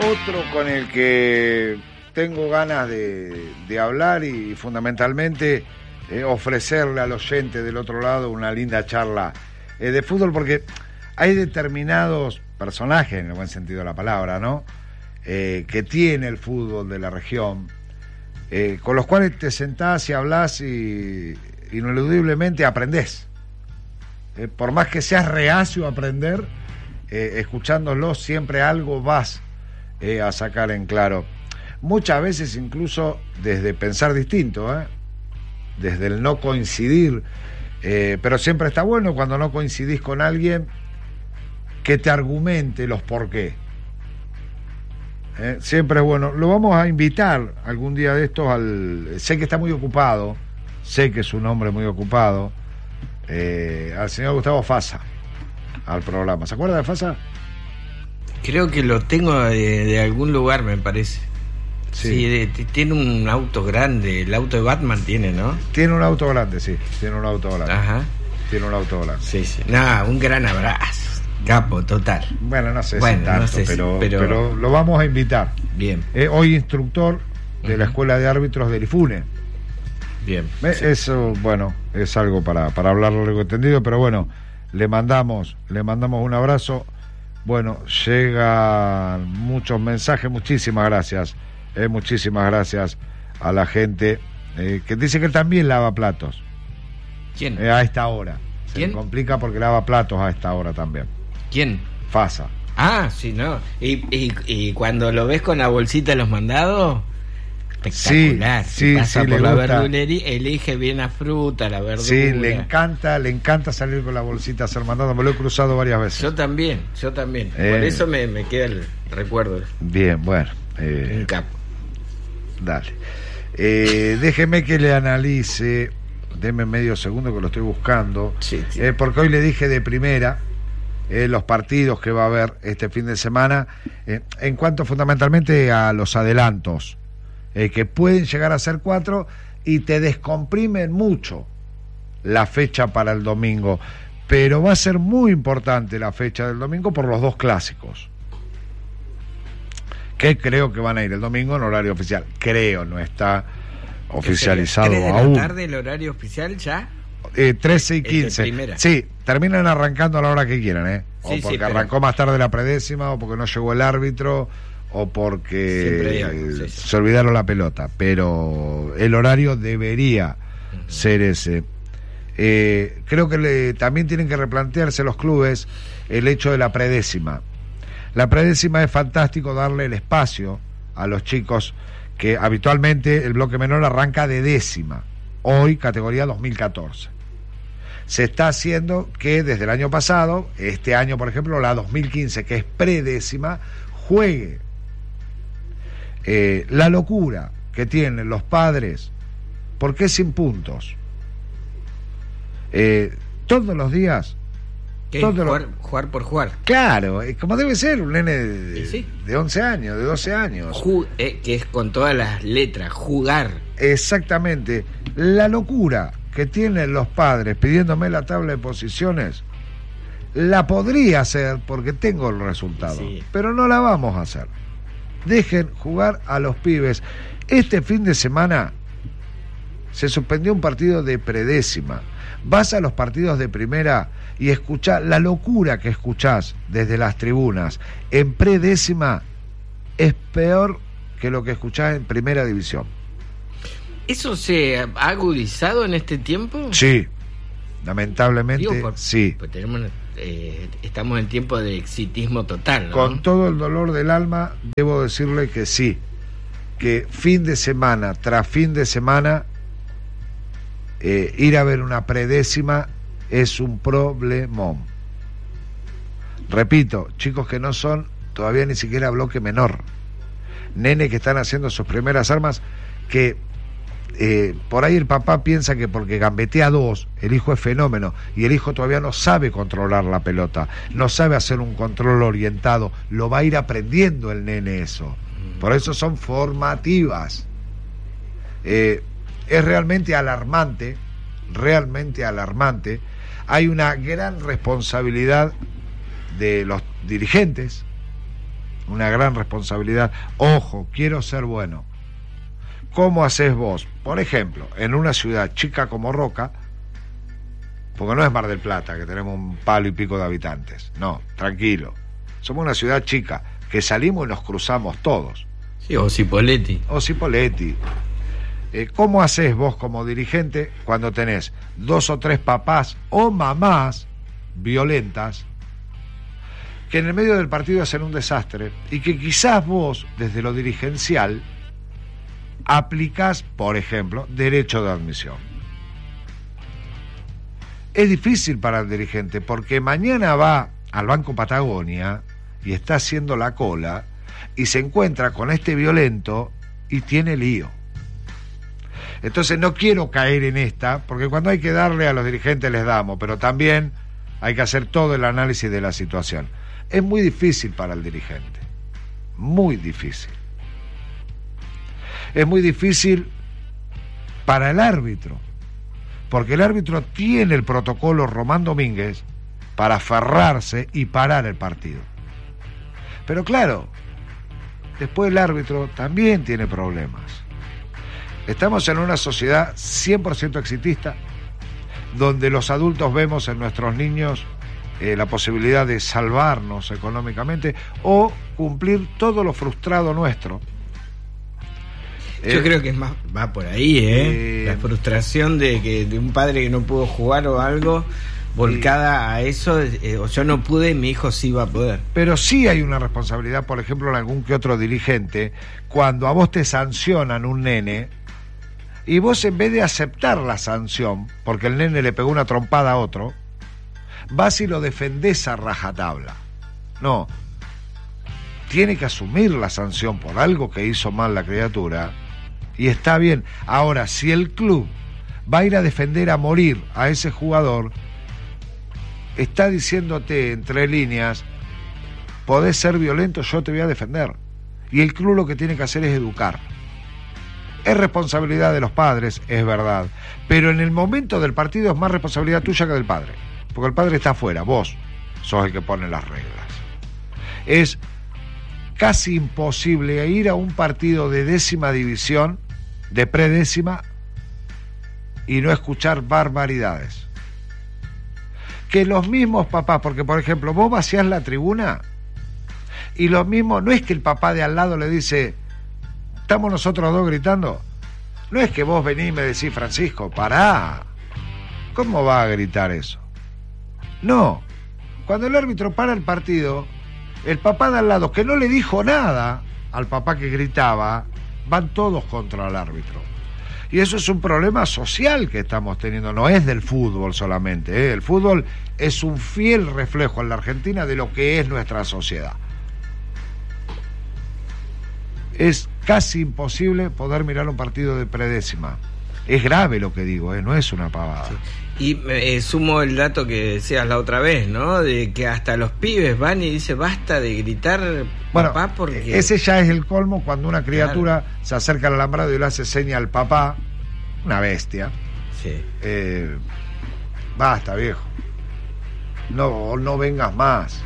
Otro con el que tengo ganas de hablar y fundamentalmente ofrecerle al oyente del otro lado una linda charla de fútbol, porque hay determinados personajes, en el buen sentido de la palabra, ¿no? Que tiene el fútbol de la región, con los cuales te sentás y hablás y ineludiblemente aprendés. Por más que seas reacio a aprender, escuchándolos siempre algo vas a sacar en claro. Muchas veces incluso desde pensar distinto, desde el no coincidir, pero siempre está bueno cuando no coincidís con alguien que te argumente los por qué. Siempre es bueno. Lo vamos a invitar algún día de estos sé que está muy ocupado, sé que es un hombre muy ocupado, al señor Gustavo Fasa, al programa. ¿Se acuerda de Fasa? Creo que lo tengo de algún lugar, me parece. Sí, tiene un auto grande, el auto de Batman tiene, ¿no? Tiene un auto grande, sí, tiene un auto grande. Ajá. Tiene un auto grande. Sí. Nada, un gran abrazo, capo, total. Bueno, no sé si tanto, no sé pero lo vamos a invitar. Bien. Hoy instructor de la Escuela de Árbitros del IFUNE. Bien. Sí. Eso, bueno, es algo para hablarlo largo entendido, pero bueno, le mandamos un abrazo. Bueno, llegan muchos mensajes, muchísimas gracias a la gente que dice que él también lava platos. ¿Quién? A esta hora. ¿Quién? Se complica porque lava platos a esta hora también. ¿Quién? Fasa. Ah, sí, no. Y cuando lo ves con la bolsita de los mandados, espectacular. Sí, pasa sí, por le la gusta. Verdulería, elige bien la fruta, la verdura. Sí, le encanta salir con la bolsita a hacer mandado. Me lo he cruzado varias veces. Yo también. Por eso me queda el recuerdo. Bien, bueno. Un capo. Dale. Déjeme que le analice. Deme medio segundo que lo estoy buscando. Sí. Porque hoy le dije de primera los partidos que va a haber este fin de semana, en cuanto fundamentalmente a los adelantos, que pueden llegar a ser 4 y te descomprimen mucho la fecha para el domingo, pero va a ser muy importante la fecha del domingo por los dos clásicos, que creo que van a ir el domingo en horario oficial. Creo, no está oficializado aún. 3 de la tarde el horario oficial ya. 13 y 15. Sí, terminan arrancando a la hora que quieran, o sí, porque arrancó más tarde la predécima, o porque no llegó el árbitro, o porque se olvidaron la pelota. Pero el horario debería ser ese. Creo que también tienen que replantearse los clubes el hecho de la predécima. La predécima es fantástico darle el espacio a los chicos, que habitualmente el bloque menor arranca de décima, hoy categoría 2014. Se está haciendo que desde el año pasado, este año por ejemplo, la 2015, que es predécima, juegue. La locura que tienen los padres, porque es sin puntos. Todos los días. Jugar por jugar. Claro, como debe ser un nene de 11 años, de 12 años. Que es con todas las letras, jugar. Exactamente. La locura que tienen los padres pidiéndome la tabla de posiciones, la podría hacer porque tengo el resultado, pero no la vamos a hacer. Dejen jugar a los pibes. Este fin de semana se suspendió un partido de predécima. Vas a los partidos de primera y escuchá la locura que escuchás desde las tribunas en predécima, es peor que lo que escuchás en primera división. ¿Eso se ha agudizado en este tiempo? Sí, lamentablemente sí. Pues estamos en tiempo de exitismo total, ¿no? Con todo el dolor del alma debo decirle que sí, que fin de semana tras fin de semana ir a ver una predécima es un problemón. Repito, chicos que no son todavía ni siquiera bloque menor, nenes que están haciendo sus primeras armas, que por ahí el papá piensa que porque gambetea 2 el hijo es fenómeno, y el hijo todavía no sabe controlar la pelota, no sabe hacer un control orientado, lo va a ir aprendiendo el nene eso. Por eso son formativas. Es realmente alarmante. Hay una gran responsabilidad de los dirigentes, una gran responsabilidad. Ojo, quiero ser bueno. ¿Cómo haces vos? Por ejemplo, en una ciudad chica como Roca, porque no es Mar del Plata, que tenemos un palo y pico de habitantes. No, tranquilo. Somos una ciudad chica, que salimos y nos cruzamos todos. Sí, o Cipolletti. ¿Cómo haces vos como dirigente cuando tenés 2 o 3 papás o mamás violentas que en el medio del partido hacen un desastre y que quizás vos, desde lo dirigencial, aplicás, por ejemplo, derecho de admisión? Es difícil para el dirigente porque mañana va al Banco Patagonia y está haciendo la cola y se encuentra con este violento y tiene lío. Entonces no quiero caer en esta, porque cuando hay que darle a los dirigentes les damos, pero también hay que hacer todo el análisis de la situación. Es muy difícil para el dirigente, muy difícil. Es muy difícil para el árbitro, porque el árbitro tiene el protocolo Román Domínguez para aferrarse y parar el partido. Pero claro, después el árbitro también tiene problemas. Estamos en una sociedad 100% exitista, donde los adultos vemos en nuestros niños la posibilidad de salvarnos económicamente o cumplir todo lo frustrado nuestro. Yo creo que es más, va por ahí, la frustración de un padre que no pudo jugar o algo, volcada a eso, o yo no pude, mi hijo sí va a poder. Pero sí hay una responsabilidad, por ejemplo, en algún que otro dirigente, cuando a vos te sancionan un nene, y vos en vez de aceptar la sanción, porque el nene le pegó una trompada a otro, vas y lo defendés a rajatabla. No, tiene que asumir la sanción por algo que hizo mal la criatura, y está bien. Ahora, si el club va a ir a defender a morir a ese jugador, está diciéndote entre líneas, podés ser violento, yo te voy a defender. Y el club lo que tiene que hacer es educar. Es responsabilidad de los padres, es verdad, pero en el momento del partido es más responsabilidad tuya que del padre, porque el padre está afuera, vos sos el que pone las reglas. Es casi imposible ir a un partido de 10ª división, de predécima, y no escuchar barbaridades. Que los mismos papás, porque por ejemplo vos vaciás la tribuna y los mismos, no es que el papá de al lado le dice, estamos nosotros dos gritando, no es que vos venís y me decís, Francisco, pará, ¿cómo va a gritar eso? No, cuando el árbitro para el partido, el papá de al lado, que no le dijo nada al papá que gritaba, van todos contra el árbitro. Y eso es un problema social que estamos teniendo, no es del fútbol solamente, ¿eh? El fútbol es un fiel reflejo en la Argentina de lo que es nuestra sociedad. Es casi imposible poder mirar un partido de predécima. Es grave lo que digo, no es una pavada. Sí. Y sumo el dato que decías la otra vez, ¿no? De que hasta los pibes van y dicen, basta de gritar, bueno, papá, porque... Ese ya es el colmo cuando una criatura se acerca al alambrado y le hace seña al papá, una bestia. Sí. Basta, viejo. No vengas más.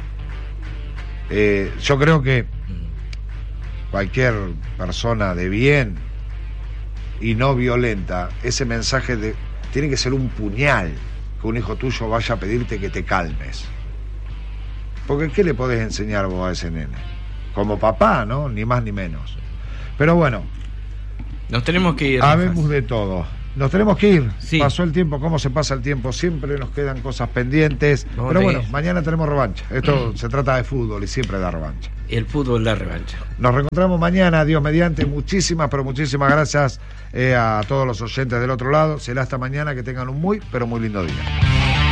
Yo creo que cualquier persona de bien y no violenta, ese mensaje tiene que ser un puñal, que un hijo tuyo vaya a pedirte que te calmes. Porque ¿qué le podés enseñar vos a ese nene? Como papá, ¿no? Ni más ni menos. Pero bueno, nos tenemos que ir. Habemos de todo. Nos tenemos que ir. Sí. Pasó el tiempo, ¿cómo se pasa el tiempo? Siempre nos quedan cosas pendientes. Pero bueno, mañana tenemos revancha. Esto se trata de fútbol y siempre da revancha. El fútbol da revancha. Nos reencontramos mañana, Dios mediante. Muchísimas, pero muchísimas gracias a todos los oyentes del otro lado. Será hasta mañana, que tengan un muy, pero muy lindo día.